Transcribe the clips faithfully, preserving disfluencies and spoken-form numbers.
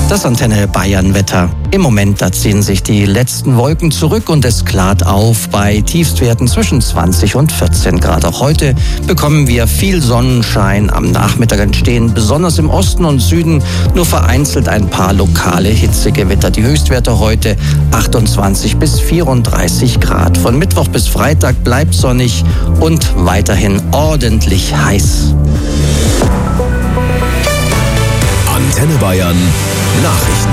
Das Antenne Bayern Wetter. Im Moment, da ziehen sich die letzten Wolken zurück und es klart auf bei Tiefstwerten zwischen zwanzig und vierzehn Grad. Auch heute bekommen wir viel Sonnenschein. Am Nachmittag entstehen besonders im Osten und Süden nur vereinzelt ein paar lokale Hitzegewitter. Die Höchstwerte heute achtundzwanzig bis vierunddreißig Grad. Von Mittwoch bis Freitag bleibt sonnig und weiterhin ordentlich heiß. Antenne Bayern Nachrichten.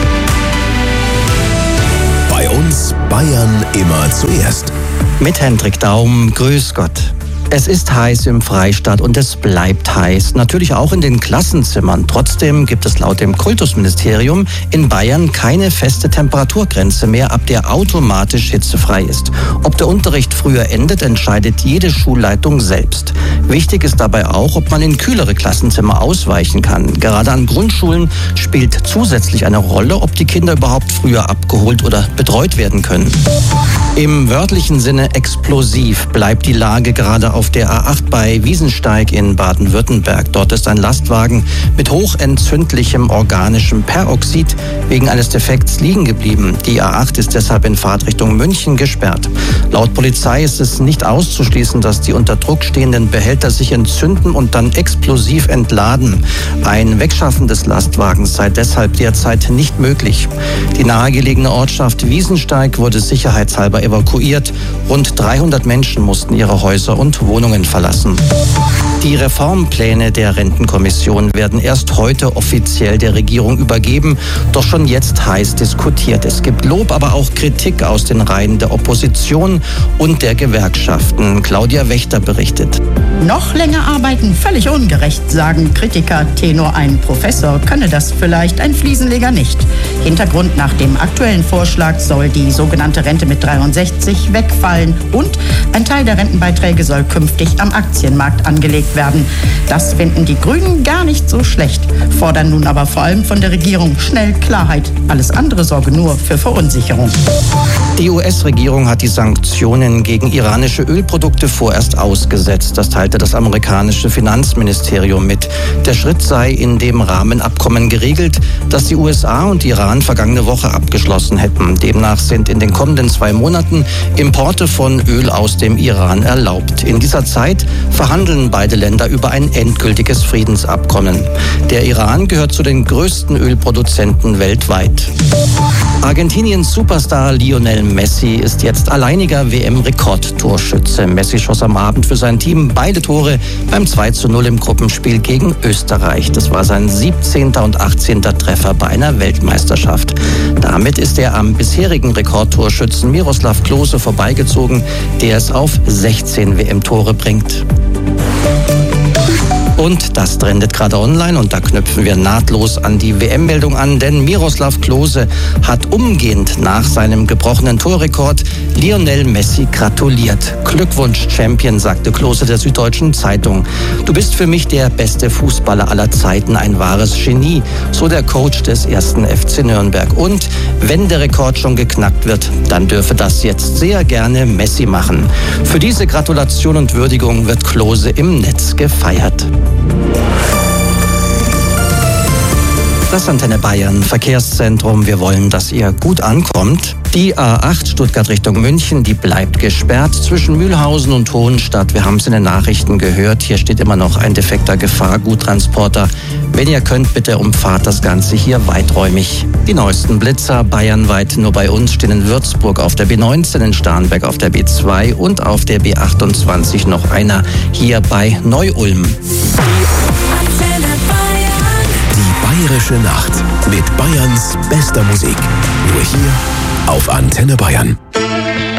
Bei uns Bayern immer zuerst. Mit Hendrik Daum, grüß Gott. Es ist heiß im Freistaat und es bleibt heiß. Natürlich auch in den Klassenzimmern. Trotzdem gibt es laut dem Kultusministerium in Bayern keine feste Temperaturgrenze mehr, ab der automatisch hitzefrei ist. Ob der Unterricht früher endet, entscheidet jede Schulleitung selbst. Wichtig ist dabei auch, ob man in kühlere Klassenzimmer ausweichen kann. Gerade an Grundschulen spielt zusätzlich eine Rolle, ob die Kinder überhaupt früher abgeholt oder betreut werden können. Im wörtlichen Sinne explosiv bleibt die Lage gerade auf der A acht bei Wiesensteig in Baden-Württemberg. Dort ist ein Lastwagen mit hochentzündlichem organischem Peroxid wegen eines Defekts liegen geblieben. Die A acht ist deshalb in Fahrtrichtung München gesperrt. Laut Polizei ist es nicht auszuschließen, dass die unter Druck stehenden Behälter sich entzünden und dann explosiv entladen. Ein Wegschaffen des Lastwagens sei deshalb derzeit nicht möglich. Die nahegelegene Ortschaft Wiesensteig wurde sicherheitshalber evakuiert. Rund dreihundert Menschen mussten ihre Häuser und Wohnungen verlassen. Die Reformpläne der Rentenkommission werden erst heute offiziell der Regierung übergeben, doch schon jetzt heiß diskutiert. Es gibt Lob, aber auch Kritik aus den Reihen der Opposition und der Gewerkschaften. Claudia Wächter berichtet. Noch länger arbeiten, völlig ungerecht, sagen Kritiker. Tenor ein Professor könne das vielleicht, ein Fliesenleger nicht. Hintergrund: nach dem aktuellen Vorschlag soll die sogenannte Rente mit dreiundsechzig wegfallen und ein Teil der Rentenbeiträge soll künftig am Aktienmarkt angelegt werden. Das finden die Grünen gar nicht so schlecht, fordern nun aber vor allem von der Regierung schnell Klarheit. Alles andere sorge nur für Verunsicherung. Die U S-Regierung hat die Sanktionen gegen iranische Ölprodukte vorerst ausgesetzt. Das teilte das amerikanische Finanzministerium mit. Der Schritt sei in dem Rahmenabkommen geregelt, das die U S A und Iran vergangene Woche abgeschlossen hätten. Demnach sind in den kommenden zwei Monaten Importe von Öl aus dem Iran erlaubt. In dieser Zeit verhandeln beide Länder über ein endgültiges Friedensabkommen. Der Iran gehört zu den größten Ölproduzenten weltweit. Argentiniens Superstar Lionel Messi ist jetzt alleiniger W M-Rekordtorschütze. Messi schoss am Abend für sein Team beide Tore beim zwei zu null im Gruppenspiel gegen Österreich. Das war sein siebzehnter und achtzehnter Treffer bei einer Weltmeisterschaft. Damit ist er am bisherigen Rekordtorschützen Miroslav Klose vorbeigezogen, der es auf sechzehn W M-Tore bringt. Und das trendet gerade online und da knüpfen wir nahtlos an die W M-Meldung an, denn Miroslav Klose hat umgehend nach seinem gebrochenen Torrekord Lionel Messi gratuliert. Glückwunsch, Champion, sagte Klose der Süddeutschen Zeitung. Du bist für mich der beste Fußballer aller Zeiten, ein wahres Genie, so der Coach des ersten F C Nürnberg. Und wenn der Rekord schon geknackt wird, dann dürfe das jetzt sehr gerne Messi machen. Für diese Gratulation und Würdigung wird Klose im Netz gefeiert. Das Antenne Bayern Verkehrszentrum. Wir wollen, dass ihr gut ankommt. Die A acht Stuttgart Richtung München, die bleibt gesperrt zwischen Mühlhausen und Hohenstadt. Wir haben es in den Nachrichten gehört. Hier steht immer noch ein defekter Gefahrguttransporter. Wenn ihr könnt, bitte umfahrt das Ganze hier weiträumig. Die neuesten Blitzer bayernweit nur bei uns stehen in Würzburg auf der B neunzehn, in Starnberg auf der B zwei und auf der B achtundzwanzig noch einer hier bei Neu-Ulm. Bayerische Nacht mit Bayerns bester Musik. Nur hier auf Antenne Bayern.